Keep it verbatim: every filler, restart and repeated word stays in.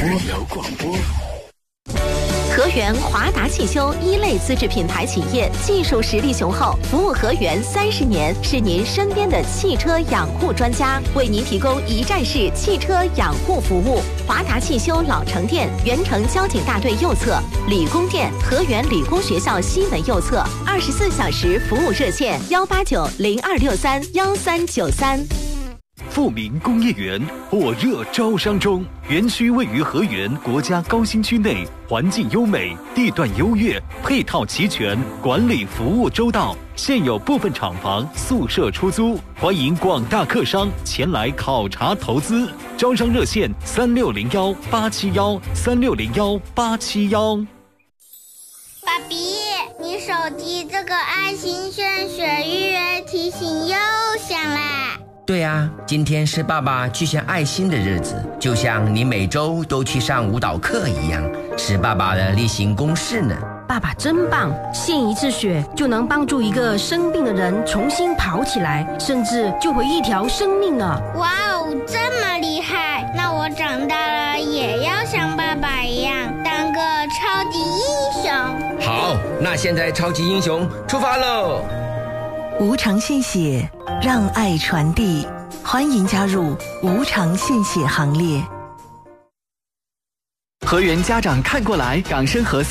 聊广播。 河源华达汽修一类资质品牌企业，技术实力雄厚，服务河源三十年，是您身边的汽车养护专家，为您提供一站式汽车养护服务。华达汽修老城店，原城交警大队右侧；理工店，河源理工学校西门右侧。二十四小时服务热线：幺八九零二六三幺三九三。 富民工业园火热招商中，园区位于河源国家高新区内，环境优美，地段优越，配套齐全，管理服务周到。现有部分厂房宿舍出租，欢迎广大客商前来考察投资。招商热线：三六零幺八七幺三六零幺八七幺。 爸比，你手机这个爱心献血预约提醒又响啦。 对啊，今天是爸爸去献爱心的日子，就像你每周都去上舞蹈课一样，是爸爸的例行公事呢。 爸爸真棒，献一次血就能帮助一个生病的人重新跑起来，甚至救回一条生命呢。 哇哦，这么厉害！那我长大了也要像爸爸一样当个超级英雄。 好，那现在超级英雄出发喽！ 无偿献血，让爱传递，欢迎加入无偿献血行列。 河源家长看过来，港深合